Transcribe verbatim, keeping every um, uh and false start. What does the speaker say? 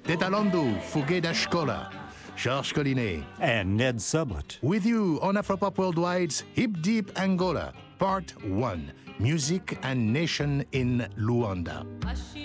Tetalando, Fouguet da Escola, Georges Collinet. And Ned Sublett. With you on Afropop Worldwide's Hip Deep Angola, Part one, Music and Nation in Luanda.